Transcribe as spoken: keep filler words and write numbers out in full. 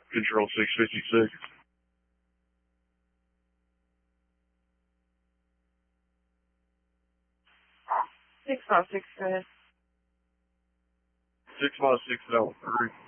Control six fifty-six. six five six, go ahead. six five six, Delta three.